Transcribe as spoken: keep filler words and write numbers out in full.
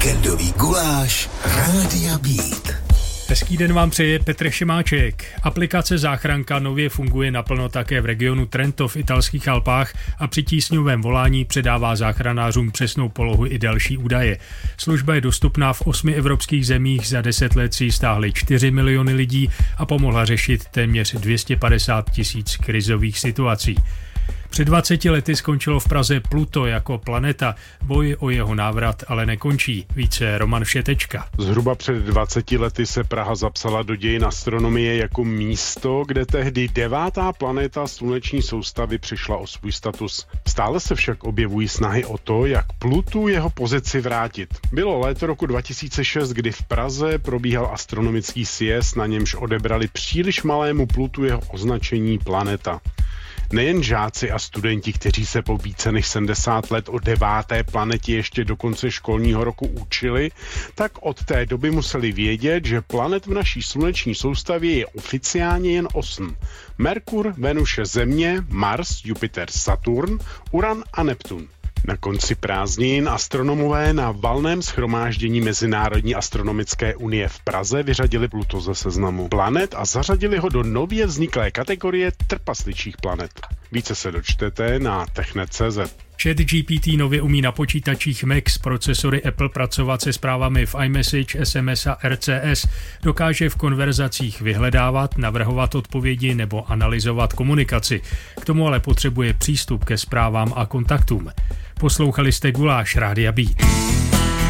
Víkendový guláš Rádia Beat. Hezký den vám přeje Petr Šimáček. Aplikace Záchranka nově funguje naplno také v regionu Trento v italských Alpách a při tísňovém volání předává záchranářům přesnou polohu i další údaje. Služba je dostupná v osmi evropských zemích, za deset let si ji stáhly čtyři miliony lidí a pomohla řešit téměř dvě stě padesát tisíc krizových situací. Před dvaceti lety skončilo v Praze Pluto jako planeta. Boj o jeho návrat ale nekončí. Více Roman Všetečka. Zhruba před dvaceti lety se Praha zapsala do dějin astronomie jako místo, kde tehdy devátá planeta sluneční soustavy přišla o svůj status. Stále se však objevují snahy o to, jak Plutu jeho pozici vrátit. Bylo léto roku dva tisíce šest, kdy v Praze probíhal astronomický sjezd, na němž odebrali příliš malému Plutu jeho označení planeta. Nejen žáci a studenti, kteří se po více než sedmdesát let o deváté planetě ještě do konce školního roku učili, tak od té doby museli vědět, že planet v naší sluneční soustavě je oficiálně jen osm. Merkur, Venuše, Země, Mars, Jupiter, Saturn, Uran a Neptun. Na konci prázdnin astronomové na valném shromáždění Mezinárodní astronomické unie v Praze vyřadili Pluto ze seznamu planet a zařadili ho do nově vzniklé kategorie trpasličích planet. Více se dočtete na technet tečka cé zet. ChatGPT nově umí na počítačích Mac s procesory Apple pracovat se zprávami v iMessage, S M S a R C S. Dokáže v konverzacích vyhledávat, navrhovat odpovědi nebo analyzovat komunikaci. K tomu ale potřebuje přístup ke zprávám a kontaktům. Poslouchali jste Guláš Rádia Beat.